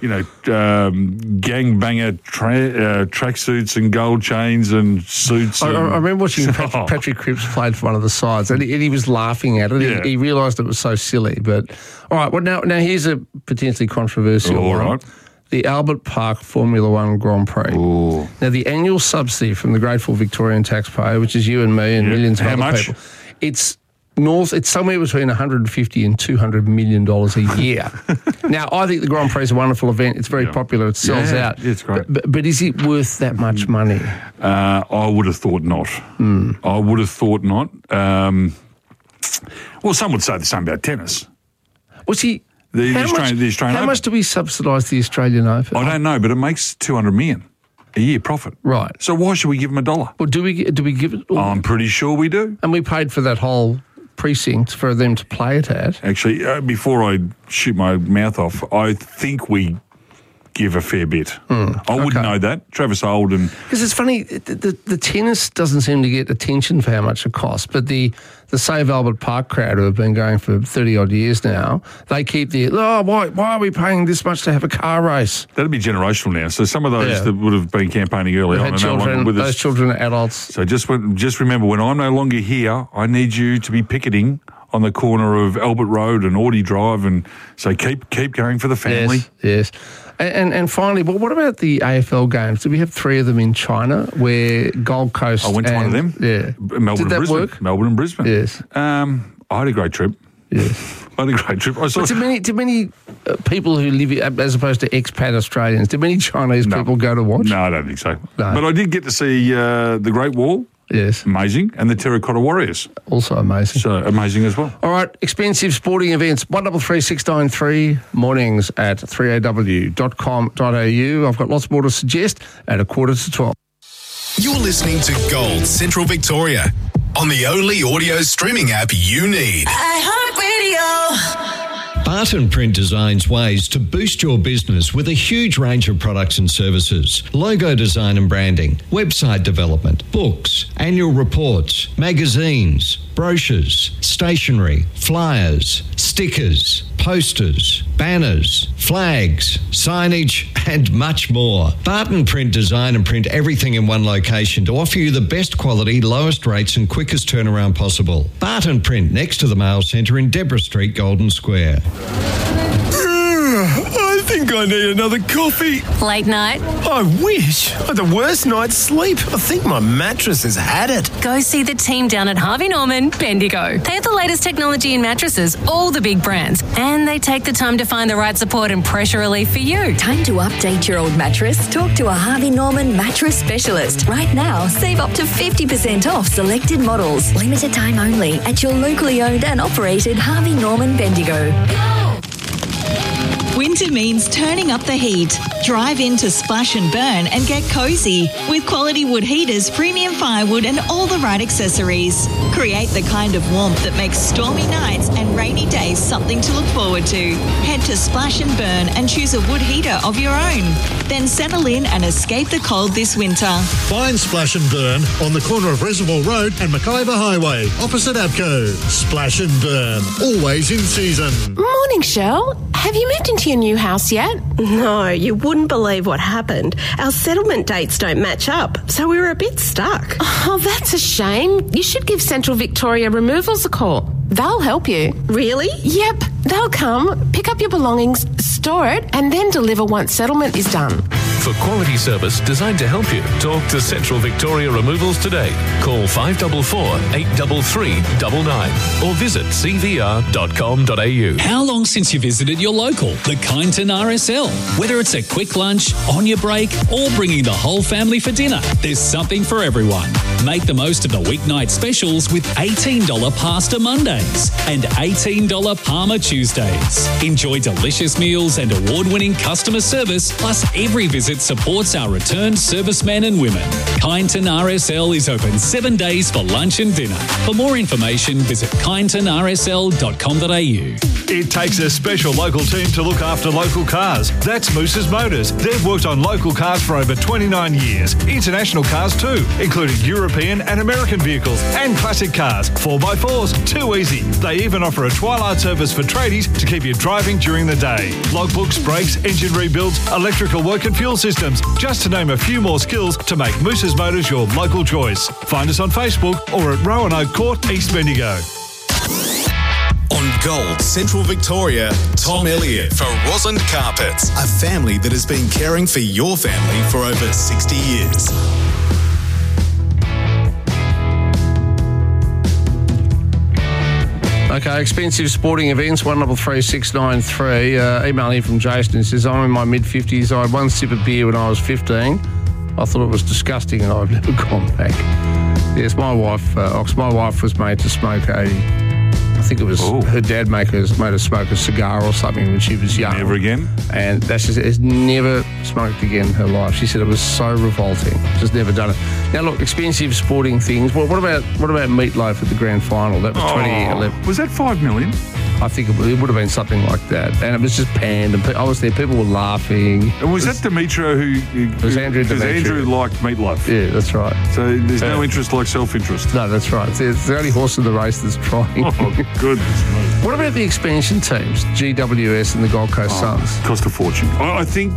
gangbanger tracksuits and gold chains and suits. I remember watching Patrick Cripps played for one of the sides, and he was laughing at it. Yeah. He realised it was so silly. But all right, well now here's a potentially controversial one. Right. The Albert Park Formula One Grand Prix. Ooh. Now the annual subsidy from the grateful Victorian taxpayer, which is you and me and millions of other people, it's somewhere between $150 and $200 million a year. Now, I think the Grand Prix is a wonderful event. It's very popular. It sells out. It's great. But is it worth that much money? I would have thought not. I would have thought not. Well, some would say the same about tennis. Well, see, the Australian how Open. much do we subsidise the Australian Open? I don't know, but it makes $200 million a year profit. Right. So why should we give them $1? Well, do we give it? I'm pretty sure we do. And we paid for that whole precinct for them to play it at. Actually, before I shoot my mouth off, I think we give a fair bit. I wouldn't know that. Travis Old and... Because it's funny, the tennis doesn't seem to get attention for how much it costs, but the Save Albert Park crowd who have been going for 30-odd years now, they keep why are we paying this much to have a car race? That'll be generational now. So some of those that would have been campaigning early on are no longer with us. Those children are adults. So just remember, when I'm no longer here, I need you to be picketing on the corner of Albert Road and Audie Drive, and so keep going for the family. Yes. And finally, well, what about the AFL games? Did we have 3 of them in China where Gold Coast... I went to one of them. Yeah. Melbourne and Brisbane. Work? Melbourne and Brisbane. Yes. I had a great trip. Yes. I had a great trip. Do many people who live, as opposed to expat Australians, do many Chinese people go to watch? No, I don't think so. No. But I did get to see the Great Wall. Yes. Amazing. And the Terracotta Warriors. Also amazing. So amazing as well. All right. Expensive sporting events. 133693 mornings at 3aw.com.au. I've got lots more to suggest at 11:45. You're listening to Gold Central Victoria on the only audio streaming app you need. iHeartRadio. Barton Print designs ways to boost your business with a huge range of products and services. Logo design and branding, website development, books, annual reports, magazines, brochures, stationery, flyers, stickers, posters, banners, flags, signage, and much more. Barton Print design and print everything in one location to offer you the best quality, lowest rates and quickest turnaround possible. Barton Print next to the Mail Centre in Deborah Street, Golden Square. I think I need another coffee. Late night? I wish. I had the worst night's sleep. I think my mattress has had it. Go see the team down at Harvey Norman, Bendigo. They have the latest technology in mattresses, all the big brands, and they take the time to find the right support and pressure relief for you. Time to update your old mattress? Talk to a Harvey Norman mattress specialist. Right now, save up to 50% off selected models. Limited time only at your locally owned and operated Harvey Norman Bendigo. Winter means turning up the heat. Drive into Splash and Burn and get cosy with quality wood heaters, premium firewood and all the right accessories. Create the kind of warmth that makes stormy nights and rainy days something to look forward to. Head to Splash and Burn and choose a wood heater of your own. Then settle in and escape the cold this winter. Find Splash and Burn on the corner of Reservoir Road and Mackayba Highway, opposite Abco. Splash and Burn, always in season. Morning, Shell. Have you moved into your new house yet? No, you wouldn't believe what happened. Our settlement dates don't match up, so we were a bit stuck. Oh, that's a shame. You should give Central Victoria Removals a call. They'll help you. Really? Yep. They'll come, pick up your belongings, store it, and then deliver once settlement is done. For quality service designed to help you, talk to Central Victoria Removals today. Call 544 833 99 or visit cvr.com.au. How long since you visited your local, the Kyneton RSL? Whether it's a quick lunch, on your break, or bringing the whole family for dinner, there's something for everyone. Make the most of the weeknight specials with $18 Pasta Mondays and $18 Parma Tuesdays. Enjoy delicious meals and award-winning customer service, plus every visit supports our returned servicemen and women. Kyneton RSL is open 7 days for lunch and dinner. For more information, visit kynetonrsl.com.au. It takes a special local team to look after local cars. That's Moose's Motors. They've worked on local cars for over 29 years. International cars too, including European and American vehicles and classic cars. 4x4s, too easy. They even offer a twilight service for tradies to keep you driving during the day. Logbooks, brakes, engine rebuilds, electrical work and fuel systems, just to name a few more skills to make Moose's Motors your local choice. Find us on Facebook or at Roanoke Court, East Bendigo. On Gold Central Victoria, Tom Elliott for Rosalind Carpets, a family that has been caring for your family for over 60 years. Okay, expensive sporting events, 133693. Email here from Jason. He says, I'm in my mid-50s. I had one sip of beer when I was 15. I thought it was disgusting and I've never gone back. Yes, my wife was made to smoke I think it was her dad made her smoke a cigar or something when she was young. Never again? And that's just, has never smoked again in her life. She said it was so revolting. Just never done it. Now look, expensive sporting things. Well, what about Meatloaf at the grand final? That was 2011. Was that $5 million? I think it would have been something like that. And it was just panned. And I was there, people were laughing. And was that Demetrio who... It was Andrew Demetrio. Because Andrew liked Meatloaf. Yeah, that's right. So there's no interest like self-interest. No, that's right. It's the only horse in the race that's trying. Oh, goodness me. What about the expansion teams, GWS and the Gold Coast Suns? Cost a fortune. I think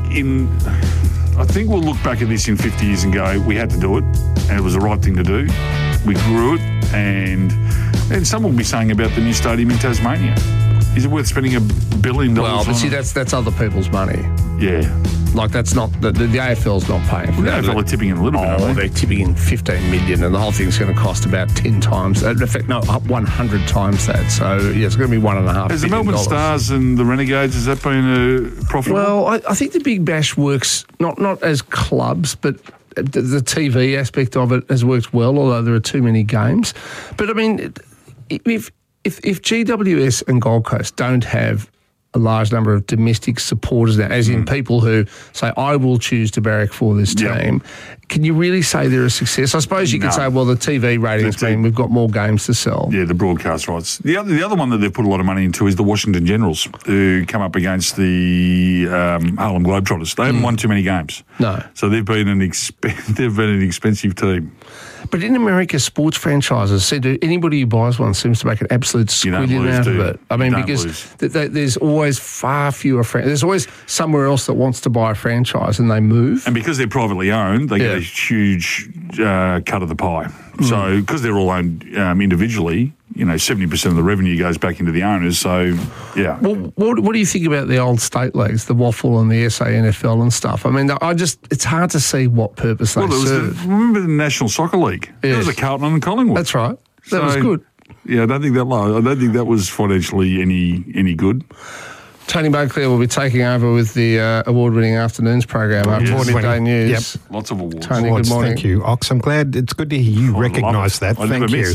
we'll look back at this in 50 years and go, we had to do it, and it was the right thing to do. We grew it, and some will be saying about the new stadium in Tasmania. Is it worth spending $1 billion? Well, but see, that's other people's money. Yeah. Like, that's not... The AFL's not paying for that. The AFL are tipping in a little bit, aren't they? They're tipping in $15 million, and the whole thing's going to cost about 10 times... In fact, no, 100 times that. So, yeah, it's going to be $1.5 billion. Has the Melbourne Stars and the Renegades, has that been profitable? Well, I think the Big Bash works not as clubs, but... The TV aspect of it has worked well, although there are too many games. But, I mean, if GWS and Gold Coast don't have a large number of domestic supporters now, as in people who say, I will choose to barrack for this team, can you really say they're a success? I suppose you could say, well, the TV ratings mean we've got more games to sell. Yeah, the broadcast rights. The other one that they've put a lot of money into is the Washington Generals, who come up against the Harlem Globetrotters. They haven't won too many games. No. So they've been an expensive team. But in America, sports franchises, anybody who buys one seems to make an absolute squillion out of it. I mean, because there's always far fewer franchises. There's always somewhere else that wants to buy a franchise and they move. And because they're privately owned, they get a huge cut of the pie. So because they're all owned individually, 70% of the revenue goes back into the owners. So, yeah. Well, what do you think about the old state leagues, the WAFL and the SANFL and stuff? I mean, it's hard to see what purpose they serve. Remember the National Soccer League? Yes. There was a Carlton and Collingwood. That's right. That was good. Yeah, I don't think that was financially any good. Tony Buckley will be taking over with the award-winning afternoons program after Midday News. Yep. Lots of awards. Tony, good morning. Thank you, Ox. I'm glad. It's good to hear you recognise that. Thank you.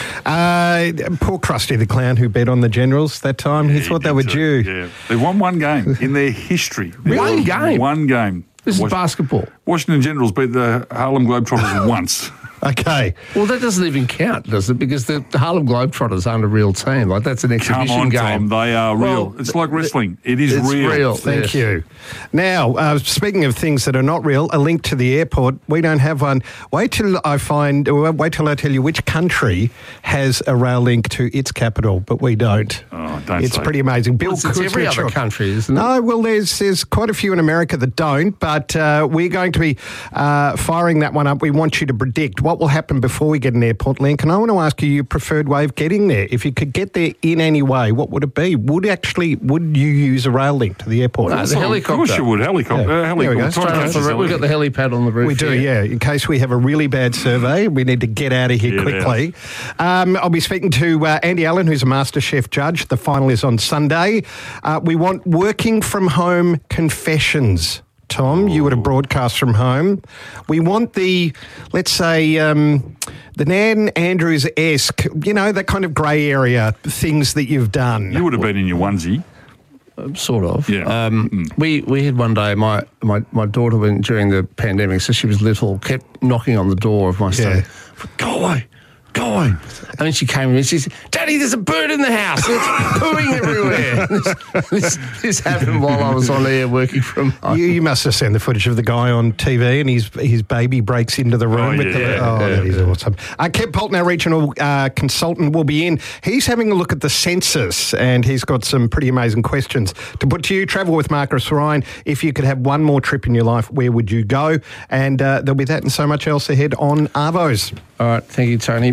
Poor Krusty the Clown who bet on the Generals that time. He thought they were due. Yeah, they won one game in their history. One game? One game. This is basketball. Washington Generals beat the Harlem Globetrotters once. Okay. Well, that doesn't even count, does it? Because the Harlem Globetrotters aren't a real team. Like, that's an exhibition game. Tom, they are real. Well, it's like wrestling. It's real. Thank you. Now, speaking of things that are not real, a link to the airport. We don't have one. Wait till I tell you which country has a rail link to its capital, but we don't. Oh, don't It's say. pretty amazing. Bill, it's every other country, isn't it? No, well, there's quite a few in America that don't, but we're going to be firing that one up. We want you to predict what will happen before we get an airport link. And I want to ask you your preferred way of getting there. If you could get there in any way, what would it be? Would you use a rail link to the airport? No, the helicopter. Of course you would. Helicopter. There we go. We've got the helipad on the roof. We do, yeah. In case we have a really bad survey, we need to get out of here quickly. I'll be speaking to Andy Allen, who's a MasterChef judge. The final is on Sunday. We want working from home confessions. Tom, you would have broadcast from home. We want let's say, the Nan Andrews-esque, that kind of grey area things that you've done. You would have been in your onesie. Sort of. Yeah. We had one day, my daughter, went during the pandemic, so she was little, kept knocking on the door of my study. Go away. And then she came in and she said, Daddy, there's a bird in the house. It's pooing everywhere. This happened while I was on air working from home. You must have seen the footage of the guy on TV and his baby breaks into the room. That is awesome. Kev Polton, our regional consultant, will be in. He's having a look at the census and he's got some pretty amazing questions to put to you. Travel with Marcus Ryan. If you could have one more trip in your life, where would you go? And there'll be that and so much else ahead on Arvos. All right, thank you, Tony.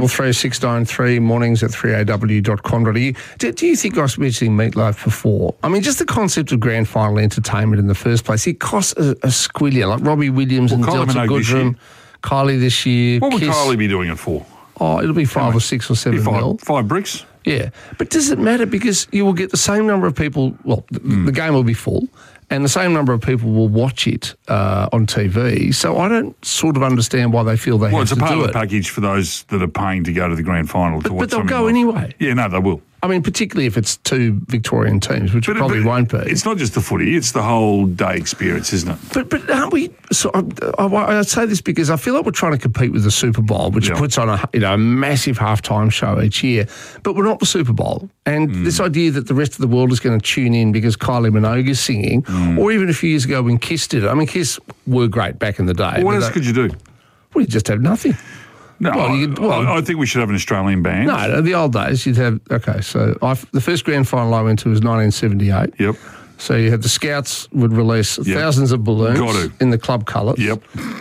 133 mornings at 3aw.com.au. Do you think I was mentioning Meatloaf before? I mean, just the concept of grand final entertainment in the first place, it costs a squillion. Like Robbie Williams and Delta Goodrum, Kylie this year. What would Kiss. Kylie be doing it for? Oh, it'll be 5 or 6 or 7 mil. 5 bricks? Yeah. But does it matter? Because you will get the same number of people, the game will be full, and the same number of people will watch it on TV. So I don't sort of understand why they feel they have to do it. Well, it's a part of the package for those that are paying to go to the grand final. But they'll go anyway. Yeah, no, they will. I mean, particularly if it's 2 Victorian teams, which it probably won't be. It's not just the footy; it's the whole day experience, isn't it? But aren't we? So I say this because I feel like we're trying to compete with the Super Bowl, which puts on a massive halftime show each year. But we're not the Super Bowl, and this idea that the rest of the world is going to tune in because Kylie Minogue is singing, or even a few years ago when Kiss did it. I mean, Kiss were great back in the day. Well, what else could you do? Well, you just have nothing. No, I think we should have an Australian band. No, the old days you'd have. Okay, so the first grand final I went to was 1978. Yep. So you had the Scouts would release thousands of balloons in the club colours. Yep.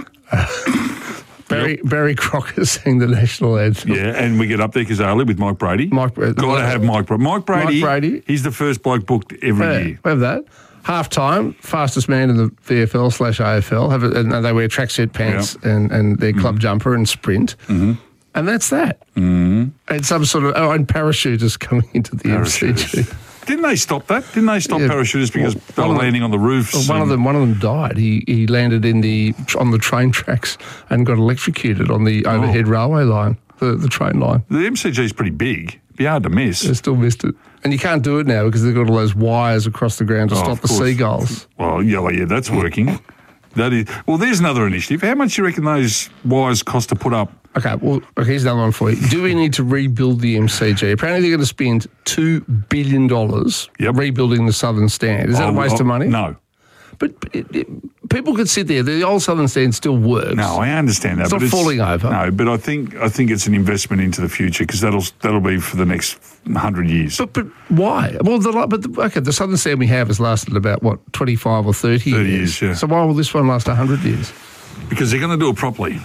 Barry Crocker sang the national anthem. Yeah, and we get up there because early with Mike Brady. Got to have Mike Brady. Mike Brady. He's the first bloke booked every year. We have that. Half-time, fastest man in the VFL/AFL. And they wear tracksuit pants and their club jumper and sprint. Mm-hmm. And that's that. Mm-hmm. And some sort of... and parachuters coming into the MCG. Didn't they stop that? Didn't they stop parachuters because they were landing on the roofs? One of them died. He landed on the train tracks and got electrocuted on the overhead railway line, the train line. The MCG is pretty big. It'd be hard to miss. They still missed it. And you can't do it now because they've got all those wires across the ground to stop the seagulls. Well, yeah, that's working. Well, there's another initiative. How much do you reckon those wires cost to put up? Okay, here's another one for you. Do we need to rebuild the MCG? Apparently they're going to spend $2 billion rebuilding the Southern Stand. Is that a waste of money? No. But people could sit there. The old Southern Stand still works. No, I understand that. It's not falling over. No, but I think it's an investment into the future because that'll be for the next 100 years. But why? Well, the Southern Stand we have has lasted about, 25 or 30 years? 30 years, yeah. So why will this one last 100 years? Because they're going to do it properly.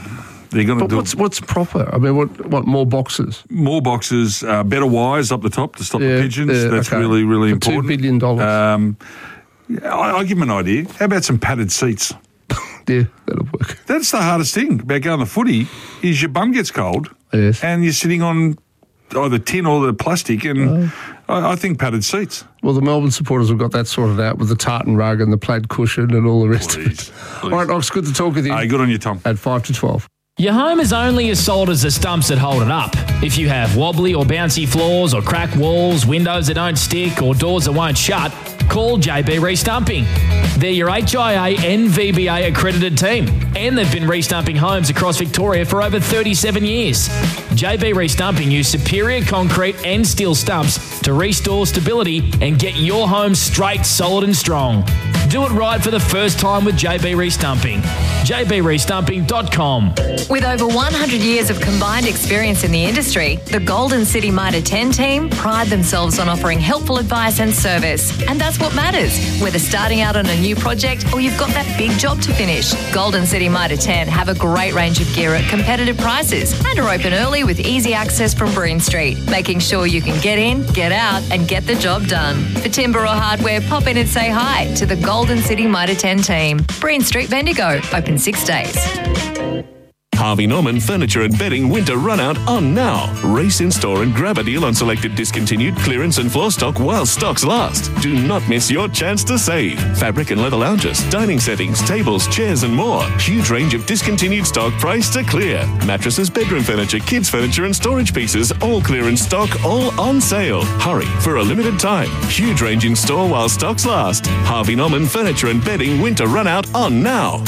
They're going to do. What's proper? I mean, what more boxes? More boxes, better wires up the top to stop the pigeons. That's really, really important. $2 billion. I'll give them an idea. How about some padded seats? Yeah, that'll work. That's the hardest thing about going to footy is your bum gets cold and you're sitting on either tin or the plastic, and I think padded seats. Well, the Melbourne supporters have got that sorted out with the tartan rug and the plaid cushion and all the rest of it. All right, Ox, good to talk with you. Hey, good on you, Tom. At 5 to 12. Your home is only as solid as the stumps that hold it up. If you have wobbly or bouncy floors or cracked walls, windows that don't stick or doors that won't shut, call JB Restumping. They're your HIA and VBA accredited team, and they've been restumping homes across Victoria for over 37 years. JB Restumping use superior concrete and steel stumps to restore stability and get your home straight, solid and strong. Do it right for the first time with JB Restumping. jbrestumping.com. With over 100 years of combined experience in the industry, the Golden City Mitre 10 team pride themselves on offering helpful advice and service. And that's what matters, whether starting out on a new project or you've got that big job to finish. Golden City Mitre 10 have a great range of gear at competitive prices and are open early with easy access from Breen Street, making sure you can get in, get out and get the job done. For timber or hardware, pop in and say hi to the Golden City Mitre 10 team. Breen Street, Bendigo, open 6 days. Harvey Norman Furniture and Bedding Winter Runout on now. Race in store and grab a deal on selected discontinued clearance and floor stock while stocks last. Do not miss your chance to save. Fabric and leather lounges, dining settings, tables, chairs and more. Huge range of discontinued stock priced to clear. Mattresses, bedroom furniture, kids furniture and storage pieces, all clearance stock, all on sale. Hurry for a limited time. Huge range in store while stocks last. Harvey Norman Furniture and Bedding Winter Runout on now.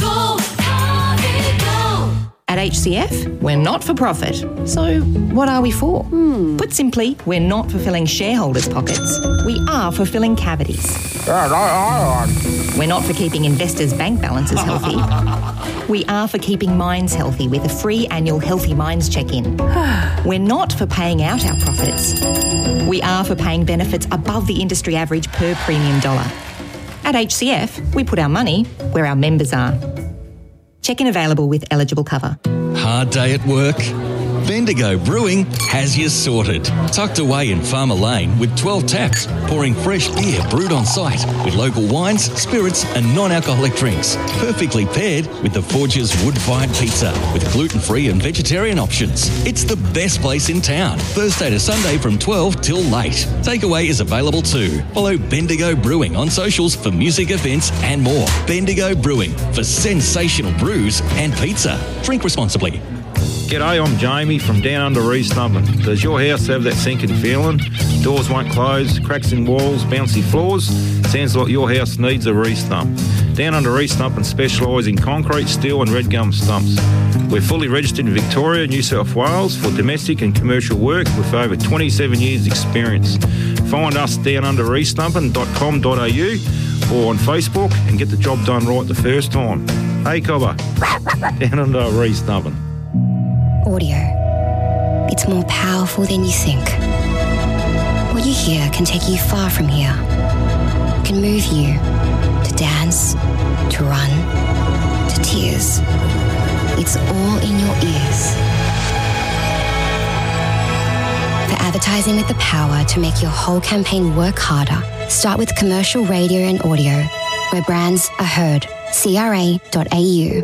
At HCF, we're not for profit. So what are we for? Put simply, we're not for filling shareholders' pockets. We are for filling cavities. We're not for keeping investors' bank balances healthy. We are for keeping minds healthy with a free annual Healthy Minds check-in. We're not for paying out our profits. We are for paying benefits above the industry average per premium dollar. At HCF, we put our money where our members are. Check-in available with eligible cover. Hard day at work? Bendigo Brewing has you sorted. Tucked away in Farmer Lane with 12 taps, pouring fresh beer brewed on site with local wines, spirits and non-alcoholic drinks. Perfectly paired with the Forge's wood-fired pizza with gluten-free and vegetarian options. It's the best place in town. Thursday to Sunday from 12 till late. Takeaway is available too. Follow Bendigo Brewing on socials for music events and more. Bendigo Brewing for sensational brews and pizza. Drink responsibly. G'day, I'm Jamie from Down Under Restumping. Does your house have that sinking feeling? Doors won't close, cracks in walls, bouncy floors? Sounds like your house needs a restump. Down Under Restumping specialise in concrete, steel and red gum stumps. We're fully registered in Victoria, New South Wales for domestic and commercial work with over 27 years experience. Find us downunderrestumping.com.au or on Facebook and get the job done right the first time. Hey, Cobber, Down Under Restumping. Audio. It's more powerful than you think. What you hear can take you far from here. Can move you to dance, to run, to tears. It's all in your ears. For advertising with the power to make your whole campaign work harder, start with commercial radio and audio, where brands are heard. CRA.au.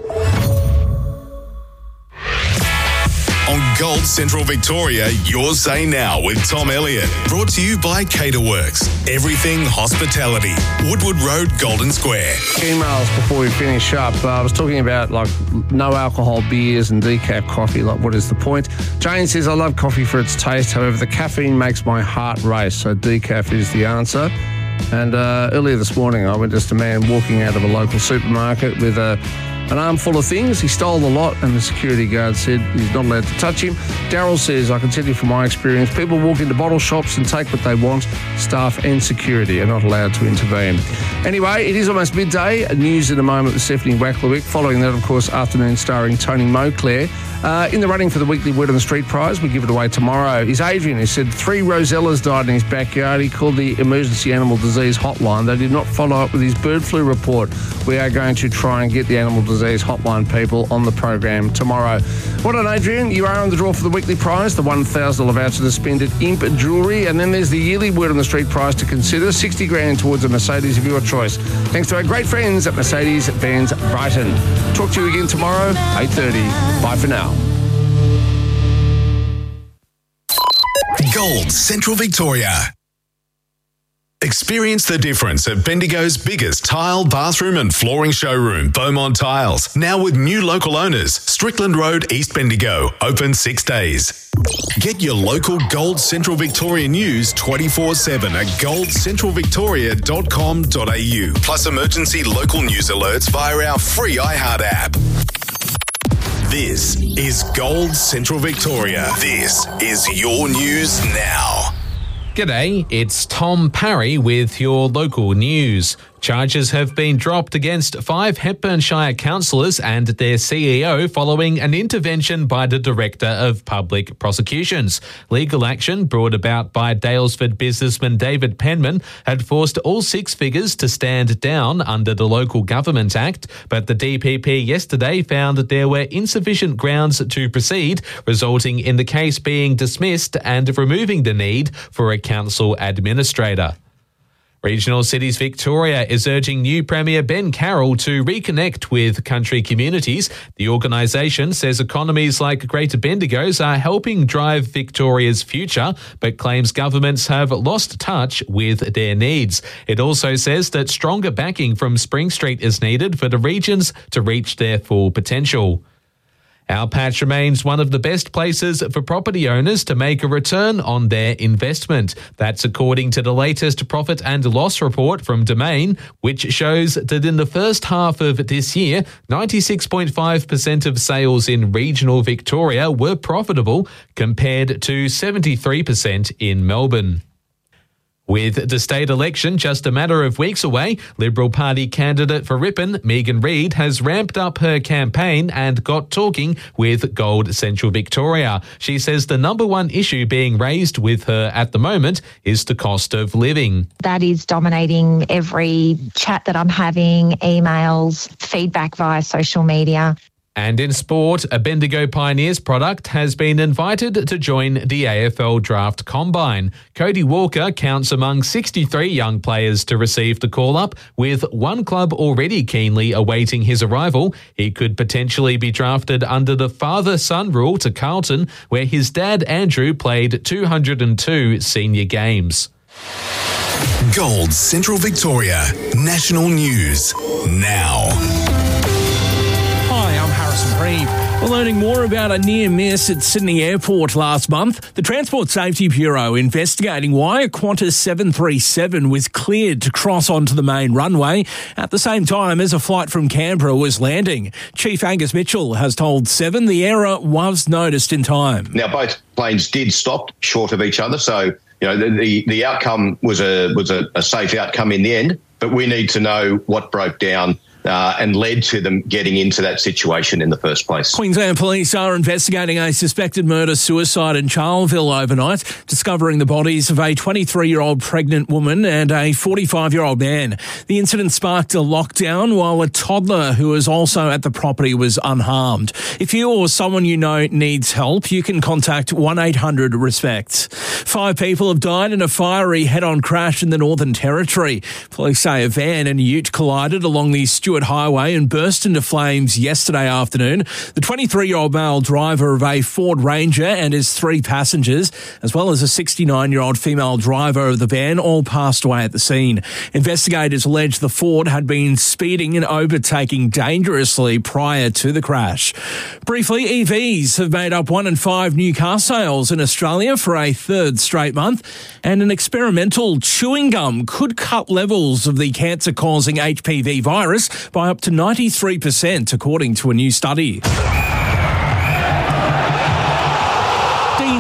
On Gold Central Victoria, your say now with Tom Elliott. Brought to you by Caterworks. Everything hospitality. Woodward Road, Golden Square. Emails before we finish up. I was talking about like no alcohol beers and decaf coffee. Like, what is the point? Jane says, I love coffee for its taste. However, the caffeine makes my heart race. So decaf is the answer. And earlier this morning, I witnessed a man walking out of a local supermarket with an armful of things. He stole the lot and the security guard said he's not allowed to touch him. Daryl says, I can tell you from my experience, people walk into bottle shops and take what they want. Staff and security are not allowed to intervene. Anyway, it is almost midday. News in a moment with Stephanie Wacklewick. Following that, of course, afternoon starring Tony Moclair. In the running for the weekly Word on the Street prize, we give it away tomorrow, is Adrian, who said 3 rosellas died in his backyard. He called the Emergency Animal Disease Hotline. They did not follow up with his bird flu report. We are going to try and get the Animal Disease Hotline people on the program tomorrow. Well done, Adrian. You are on the draw for the weekly prize, the $1,000 voucher to spend at Imp Jewellery. And then there's the yearly Word on the Street prize to consider, $60,000 towards a Mercedes of your choice. Thanks to our great friends at Mercedes-Benz Brighton. Talk to you again tomorrow, 8:30. Bye for now. Gold Central Victoria. Experience the difference at Bendigo's biggest tile, bathroom and flooring showroom, Beaumont Tiles. Now with new local owners, Strickland Road, East Bendigo. Open 6 days. Get your local Gold Central Victoria news 24/7 at goldcentralvictoria.com.au. Plus emergency local news alerts via our free iHeart app. This is Gold Central Victoria. This is your news now. G'day, it's Tom Parry with your local news. Charges have been dropped against 5 Hepburn Shire councillors and their CEO following an intervention by the Director of Public Prosecutions. Legal action brought about by Daylesford businessman David Penman had forced all 6 figures to stand down under the Local Government Act, but the DPP yesterday found that there were insufficient grounds to proceed, resulting in the case being dismissed and removing the need for a council administrator. Regional Cities Victoria is urging new Premier Ben Carroll to reconnect with country communities. The organisation says economies like Greater Bendigo's are helping drive Victoria's future, but claims governments have lost touch with their needs. It also says that stronger backing from Spring Street is needed for the regions to reach their full potential. Our patch remains one of the best places for property owners to make a return on their investment. That's according to the latest profit and loss report from Domain, which shows that in the first half of this year, 96.5% of sales in regional Victoria were profitable, compared to 73% in Melbourne. With the state election just a matter of weeks away, Liberal Party candidate for Ripon, Megan Reid, has ramped up her campaign and got talking with Gold Central Victoria. She says the number one issue being raised with her at the moment is the cost of living. That is dominating every chat that I'm having, emails, feedback via social media. And in sport, a Bendigo Pioneers product has been invited to join the AFL Draft Combine. Cody Walker counts among 63 young players to receive the call-up, with one club already keenly awaiting his arrival. He could potentially be drafted under the father-son rule to Carlton, where his dad Andrew played 202 senior games. Gold Central Victoria National News now. Hi, I'm Harrison Reeve. We're learning more about a near miss at Sydney Airport last month. The Transport Safety Bureau investigating why a Qantas 737 was cleared to cross onto the main runway at the same time as a flight from Canberra was landing. Chief Angus Mitchell has told Seven the error was noticed in time. Now, both planes did stop short of each other, so the outcome was a safe outcome in the end, but we need to know what broke down and led to them getting into that situation in the first place. Queensland Police are investigating a suspected murder-suicide in Charleville overnight, discovering the bodies of a 23-year-old pregnant woman and a 45-year-old man. The incident sparked a lockdown while a toddler who was also at the property was unharmed. If you or someone you know needs help, you can contact 1-800-RESPECT. 5 people have died in a fiery head-on crash in the Northern Territory. Police say a van and a ute collided along the Stewart Highway and burst into flames yesterday afternoon. The 23-year-old male driver of a Ford Ranger and his 3 passengers, as well as a 69-year-old female driver of the van, all passed away at the scene. Investigators allege the Ford had been speeding and overtaking dangerously prior to the crash. Briefly, EVs have made up 1 in 5 new car sales in Australia for a 3rd straight month, and an experimental chewing gum could cut levels of the cancer-causing HPV virus by up to 93%, according to a new study. Dean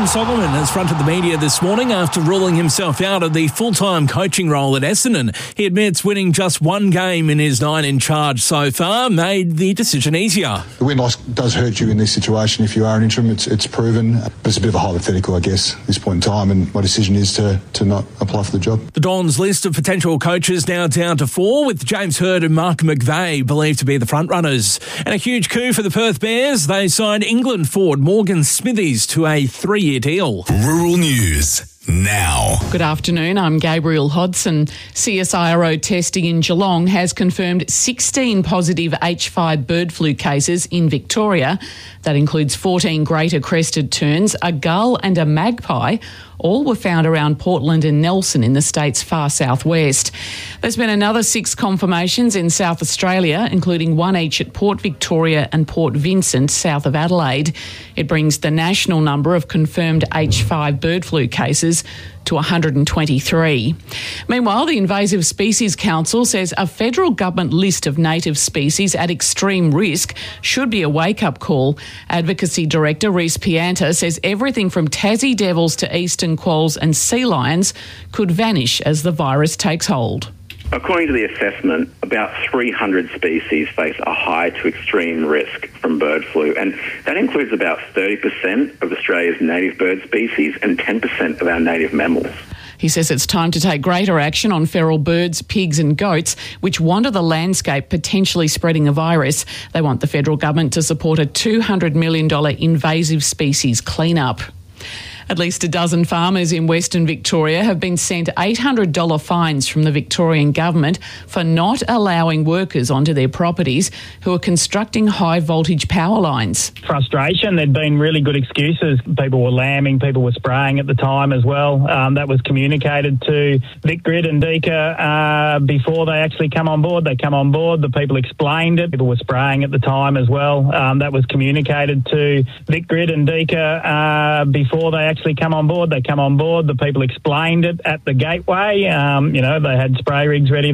Sean Solomon has fronted the media this morning after ruling himself out of the full-time coaching role at Essendon. He admits winning just one game in his 9 in charge so far made the decision easier. The win-loss does hurt you in this situation if you are an interim. It's proven, but it's a bit of a hypothetical, I guess, at this point in time, and my decision is to not apply for the job. The Dons list of potential coaches now down to 4, with James Hird and Mark McVeigh believed to be the front-runners. And a huge coup for the Perth Bears. They signed England forward Morgan Smithies to a 3-year deal. Rural News now. Good afternoon, I'm Gabriel Hodson. CSIRO testing in Geelong has confirmed 16 positive H5 bird flu cases in Victoria. That includes 14 greater crested terns, a gull and a magpie. All were found around Portland and Nelson in the state's far southwest. There's been another 6 confirmations in South Australia, including 1 each at Port Victoria and Port Vincent, south of Adelaide. It brings the national number of confirmed H5 bird flu cases to 123. Meanwhile, the Invasive Species Council says a federal government list of native species at extreme risk should be a wake-up call. Advocacy Director Rhys Pianta says everything from Tassie devils to eastern quolls and sea lions could vanish as the virus takes hold. According to the assessment, about 300 species face a high to extreme risk from bird flu, and that includes about 30% of Australia's native bird species and 10% of our native mammals. He says it's time to take greater action on feral birds, pigs and goats, which wander the landscape, potentially spreading the virus. They want the federal government to support a $200 million invasive species clean-up. At least a dozen farmers in Western Victoria have been sent $800 fines from the Victorian government for not allowing workers onto their properties who are constructing high-voltage power lines. Frustration. There'd been really good excuses. People were lambing, people were spraying at the time as well. That was communicated to VicGrid and Deka before they actually come on board. They come on board, the people explained it. People were spraying at the time as well. That was communicated to VicGrid and Deka before they actually come on board. They come on board, the people explained it at the gateway. They had spray rigs ready.